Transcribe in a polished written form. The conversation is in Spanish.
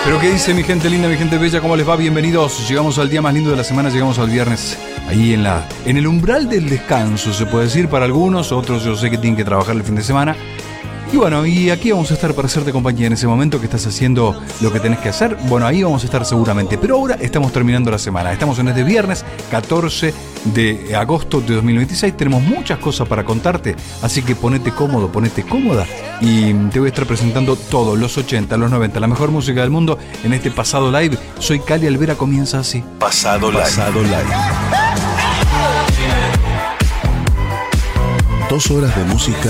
Pero ¿qué dice mi gente linda, mi gente bella? ¿Cómo les va? Bienvenidos. Llegamos al día más lindo de la semana, llegamos al viernes. Ahí en el umbral del descanso, se puede decir para algunos, otros yo sé que tienen que trabajar el fin de semana. Y bueno, y aquí vamos a estar para hacerte compañía en ese momento que estás haciendo lo que tenés que hacer. Bueno, ahí vamos a estar seguramente. Pero ahora estamos terminando la semana. Estamos en este viernes 14 de agosto de 2026. Tenemos muchas cosas para contarte. Así que ponete cómodo, ponete cómoda. Y te voy a estar presentando todo, los 80, los 90, la mejor música del mundo en este Pasado Live. Soy Cali Alvera, comienza así. Pasado Live. 2 horas de música